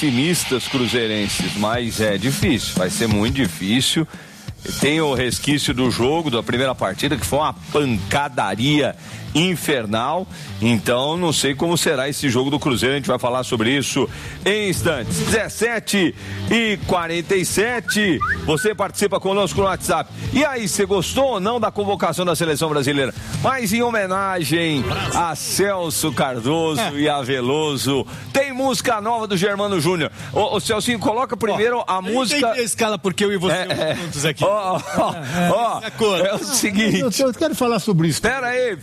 pessimistas cruzeirenses, mas é difícil, vai ser muito difícil. Tem o resquício do jogo, da primeira partida, que foi uma pancadaria infernal. Então, não sei como será esse jogo do Cruzeiro. A gente vai falar sobre isso em instantes. 17h47. Você participa conosco no WhatsApp. E aí, você gostou ou não da convocação da seleção brasileira? Mas em homenagem a Celso Cardoso e a Veloso, tem música nova do Germano Júnior. Ô Celcinho, coloca primeiro a música. A escala porque eu e você juntos aqui. É o seguinte. Eu quero falar sobre isso. Pera aí.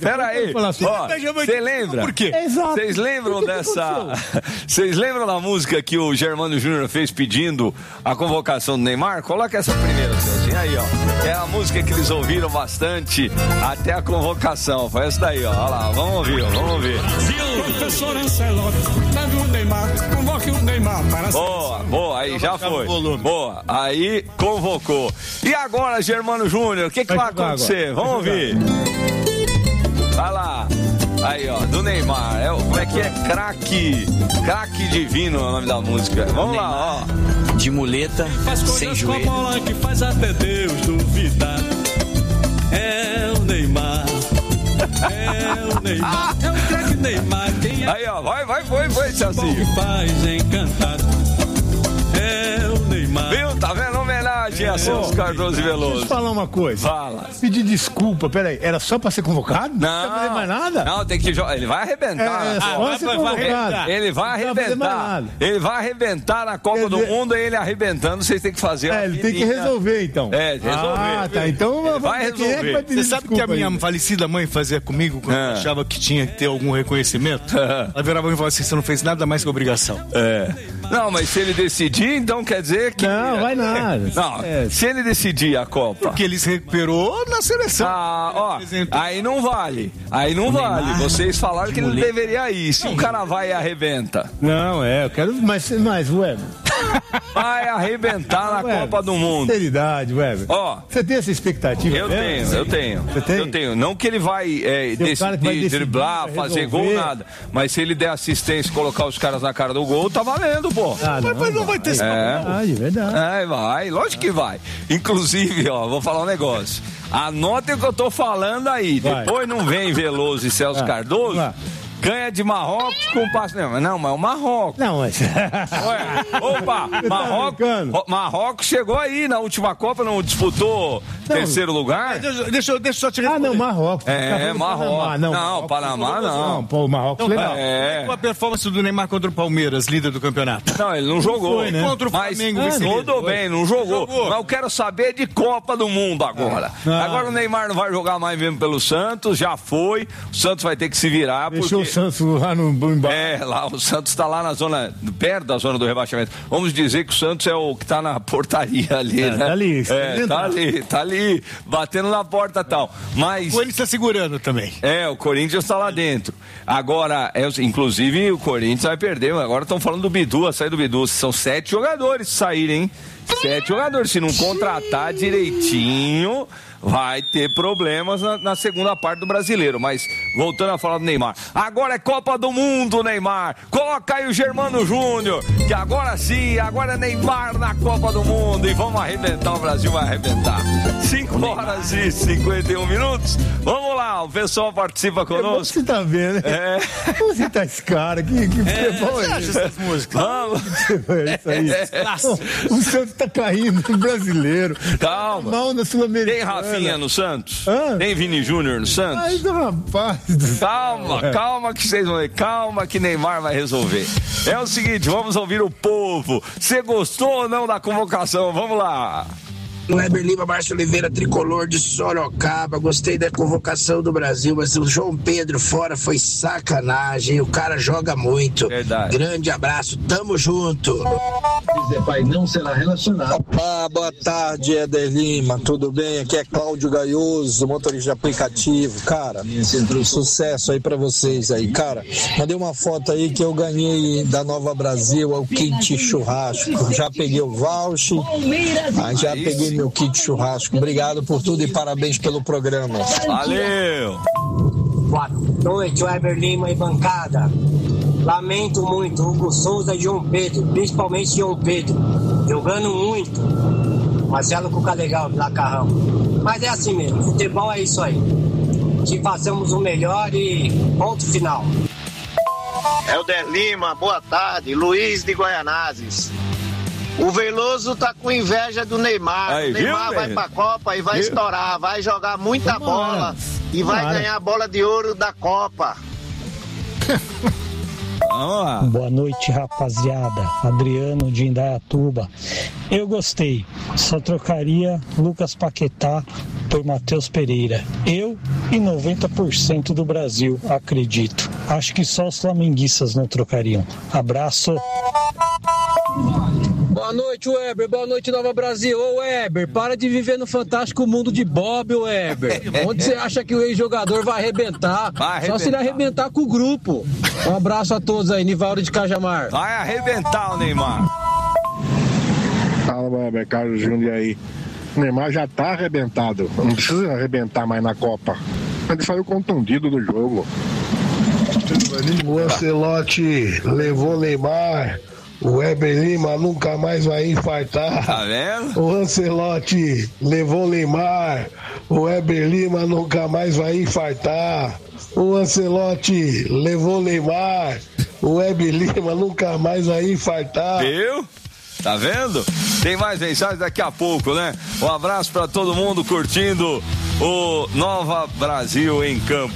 Você lembra? Por quê? Vocês lembram dessa... Vocês lembram da música que o Germano Júnior fez pedindo a convocação do Neymar? Coloca essa primeira, Celcinho. Aí, ó. É a música que eles ouviram bastante até a convocação. Foi essa daí, ó. Olha lá, vamos ouvir. Professor Ancelotti, leve o Neymar, convoque o Neymar para... Boa, aí já foi. Boa, aí convocou. E agora, Germano Júnior, o que vai acontecer? Vamos ouvir. Vai lá. Aí, ó, do Neymar. Como é que é? Craque Divino é o nome da música. Vamos Neymar, lá, ó. De muleta, sem joelho. Com a bola que faz até Deus duvidar. É o Neymar. É o craque Neymar. Quem é? Aí, ó, foi, Celcinho. Que faz encantar. É o Neymar. Viu? Tá vendo? Homenagem a Celso Cardoso e Veloso. Deixa eu falar uma coisa. Fala. Pedir desculpa, peraí. Era só pra ser convocado? Não vai fazer mais nada? Não, tem que jogar. Ele vai arrebentar. Ele vai arrebentar. Ele vai arrebentar na Copa do Mundo e ele arrebentando, vocês têm que fazer. Ele tem que resolver, então. Resolver. Tá. Então vai resolver. Você sabe que a minha falecida mãe fazia comigo quando eu achava que tinha que ter algum reconhecimento? Ela virava e falava assim: você não fez nada mais que obrigação. Não, mas se ele decidir, então quer dizer que... Não, vai nada. Não, se ele decidir a Copa... Porque ele se recuperou na seleção. Aí não vale. Vocês falaram que ele não deveria ir. Se o cara vai e arrebenta. Não, eu quero... Mas Weber... Vai arrebentar na Copa do Mundo. Sinceridade, Weber. Você tem essa expectativa? Eu tenho. Você tem? Eu tenho. Não que ele vai decidir, driblar, fazer gol, nada. Mas se ele der assistência e colocar os caras na cara do gol, tá valendo, pô. Mas não vai ter verdade. Vai. Lógico que vai. Inclusive, vou falar um negócio. Anotem o que eu tô falando aí. Depois não vem Veloso e Celso Cardoso. Ganha de Marrocos com passe. Não, mas é o Marrocos. Não, mas... Marrocos chegou aí na última Copa, não disputou terceiro lugar? Deixa eu só te responder. Marrocos. Marrocos. Não, Panamá não. Pô, o Marrocos legal. Qual a performance do Neymar contra o Palmeiras, líder do campeonato? Não, ele não jogou. Foi, né? Contra o Flamengo, tudo bem, não jogou. Mas eu quero saber de Copa do Mundo agora. Agora o Neymar não vai jogar mais mesmo pelo Santos, já foi. O Santos vai ter que se virar. Deixou o Santos lá no embaixo. Lá o Santos tá lá na zona, perto da zona do rebaixamento. Vamos dizer que o Santos é o que tá na portaria ali, né? Tá ali, batendo na porta e tal. Mas... O Corinthians tá segurando também. O Corinthians tá lá dentro. Agora, inclusive o Corinthians vai perder. Agora estão falando do Bidu, a saída do Bidu. São 7 jogadores que saírem, hein? 7 jogadores. Se não contratar direitinho, vai ter problemas na segunda parte do Brasileiro. Mas voltando a falar do Neymar, agora é Copa do Mundo, Neymar. Coloca aí o Germano Júnior, que agora sim, agora é Neymar na Copa do Mundo. E vamos arrebentar, o Brasil vai arrebentar. 5h51. Vamos lá, o pessoal participa conosco. Você tá vendo, né? Você tá esse cara, que futebol é esse? Essas músicas. Vamos. Isso aí. O Santos tá caindo no Brasileiro. Calma. Mal na Sul-Americana. Tem Rafinha no Santos? Tem Vini Júnior no Santos? Ai, rapaz. Calma que vocês vão ver. Calma que Neymar vai resolver. É o seguinte, vamos ouvir o povo. Você gostou ou não da convocação? Vamos lá. Weber Lima, Márcio Oliveira, tricolor de Sorocaba. Gostei da convocação do Brasil, mas o João Pedro fora foi sacanagem. O cara joga muito. Verdade. Grande abraço, tamo junto. Pai não será relacionado. Boa tarde, Éder Lima, tudo bem? Aqui é Cláudio Gaioso, motorista de aplicativo. Cara, sucesso aí pra vocês aí. Cara, mandei uma foto aí que eu ganhei da Nova Brasil, o kit churrasco. Já peguei o voucher, já peguei meu kit churrasco. Obrigado por tudo e parabéns pelo programa. Valeu! Boa noite, Weber Lima e bancada. Lamento muito, Hugo Souza e João Pedro, principalmente João Pedro, jogando muito. Marcelo Cuca legal, Lacarrão. Mas é assim mesmo, futebol é isso aí. Que façamos o melhor e ponto final. Helder Lima, boa tarde. Luiz de Goianazes. O Veloso tá com inveja do Neymar. Aí, o Neymar viu, vai pra Copa e vai estourar, vai jogar muita bola e vai ganhar a bola de ouro da Copa. Boa noite, rapaziada. Adriano de Indaiatuba. Eu gostei. Só trocaria Lucas Paquetá por Matheus Pereira. Eu e 90% do Brasil, acredito. Acho que só os flamenguistas não trocariam. Abraço. Boa noite, Weber. Boa noite, Nova Brasil. Ô, Weber, para de viver no fantástico mundo de Bob, Weber. Onde você acha que o ex-jogador vai arrebentar? Só se ele arrebentar com o grupo. Um abraço a todos aí, Nivaldo de Cajamar. Vai arrebentar o Neymar. Fala, Weber, Carlos Júnior aí. O Neymar já tá arrebentado. Não precisa arrebentar mais na Copa. Ele saiu contundido do jogo. O Ancelotti levou o Neymar. O Weber Lima nunca mais vai infartar. Tá vendo? O Ancelotti levou o Neymar. O Weber Lima nunca mais vai infartar. O Ancelotti levou o Neymar. O Weber Lima nunca mais vai infartar. Viu? Tá vendo? Tem mais mensagens daqui a pouco, né? Um abraço pra todo mundo curtindo o Nova Brasil em Campo.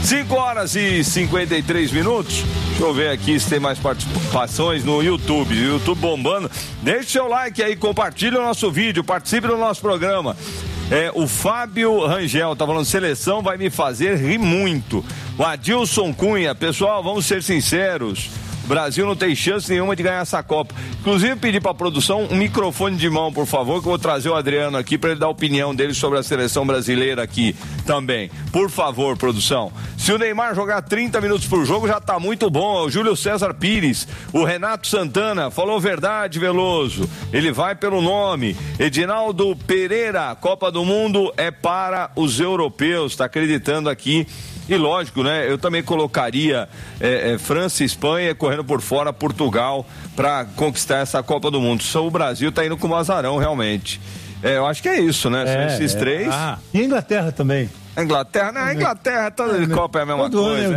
5h53. Deixa eu ver aqui se tem mais participações no YouTube. O YouTube bombando. Deixe seu like aí, compartilhe o nosso vídeo, participe do nosso programa. O Fábio Rangel tá falando, seleção vai me fazer rir muito. O Adilson Cunha, pessoal, vamos ser sinceros. O Brasil não tem chance nenhuma de ganhar essa Copa. Inclusive, pedir para a produção um microfone de mão, por favor, que eu vou trazer o Adriano aqui para ele dar a opinião dele sobre a seleção brasileira aqui também. Por favor, produção. Se o Neymar jogar 30 minutos por jogo, já tá muito bom. O Júlio César Pires, o Renato Santana, falou verdade, Veloso. Ele vai pelo nome. Edinaldo Pereira, Copa do Mundo é para os europeus, tá acreditando aqui. E lógico, né? Eu também colocaria França e Espanha correndo por fora, Portugal, para conquistar essa Copa do Mundo. Só o Brasil tá indo com o azarão, realmente. Eu acho que é isso, né? São esses três. E a Inglaterra também. A Inglaterra, toda Copa é a mesma coisa.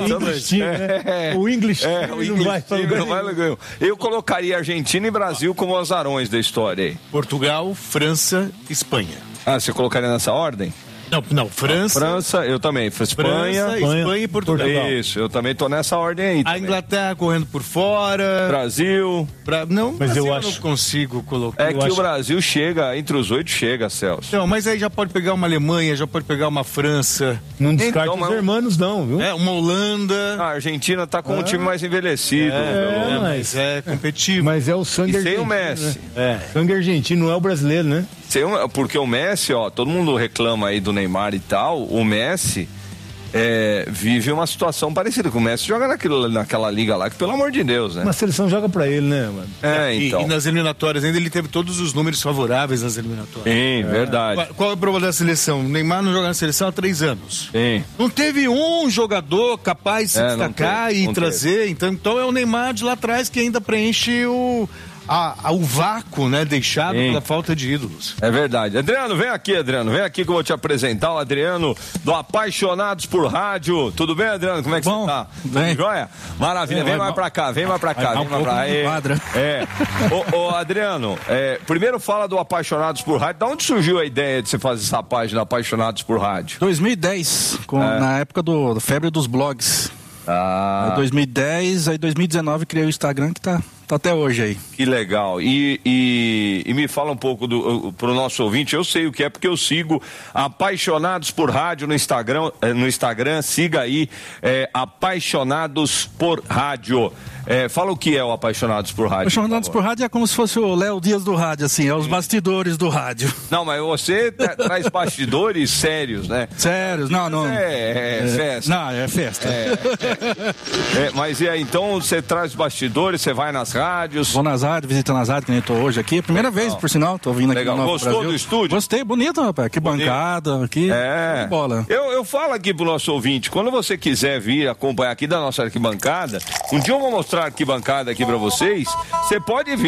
O English não vai ganhar. Eu colocaria Argentina e Brasil como azarões da história aí. Portugal, França, Espanha. Ah, você colocaria nessa ordem? Não, França, eu também. Espanha e Portugal. Isso, eu também tô nessa ordem aí. A Inglaterra correndo por fora. Brasil. Não, mas eu não consigo colocar. O Brasil chega, entre os 8 chega, Celso. Não, mas aí já pode pegar uma Alemanha, já pode pegar uma França. Não descarte os hermanos, não, viu? Uma Holanda. A Argentina tá com um time mais envelhecido. Mas é competitivo. Mas é o sangue argentino. Sem o Messi. Né? Sangue argentino, não é o brasileiro, né? Porque o Messi, todo mundo reclama aí do Neymar e tal, o Messi vive uma situação parecida, com o Messi joga naquela liga lá, que pelo amor de Deus, né? Uma seleção joga pra ele, né, mano? Então. E nas eliminatórias ainda ele teve todos os números favoráveis nas eliminatórias. Sim, verdade. Qual é o problema da seleção? O Neymar não joga na seleção há 3 anos. Sim. Não teve um jogador capaz de se destacar e trazer, então é o Neymar de lá atrás que ainda preenche o vácuo, né, deixado pela falta de ídolos. É verdade. Adriano, vem aqui que eu vou te apresentar o Adriano do Apaixonados por Rádio. Tudo bem, Adriano? Como é que você tá? Bem. Joia? Maravilha, vem mais pra cá. Ô, Adriano, primeiro fala do Apaixonados por Rádio. Da onde surgiu a ideia de você fazer essa página Apaixonados por Rádio? 2010, na época do febre dos blogs. 2010, aí 2019 criei o Instagram que tá até hoje aí. Que legal. E me fala um pouco pro nosso ouvinte, eu sei o que é, porque eu sigo Apaixonados por Rádio no Instagram, siga aí, Apaixonados por Rádio. Fala o que é o Apaixonados por Rádio. Apaixonados por Rádio é como se fosse o Léo Dias do rádio, assim, é os bastidores do rádio. Não, mas você traz bastidores sérios, né? Sérios, não. Festa. Não, é festa. Mas e aí, então você traz bastidores, você vai nas rádios. Vou nas rádios, visitando as rádios, que nem tô hoje aqui. Primeira vez, por sinal, tô vindo aqui no Nova Gostou Brasil. do estúdio? Gostei, bonito, rapaz. Que bancada, aqui. Bola. Eu falo aqui pro nosso ouvinte, quando você quiser vir acompanhar aqui da nossa arquibancada, um dia eu vou mostrar a arquibancada aqui pra vocês, você pode vir.